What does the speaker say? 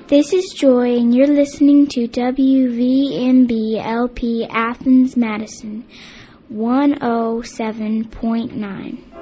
This is Joy, and you're listening to WVMB LP Athens, Madison, 107.9.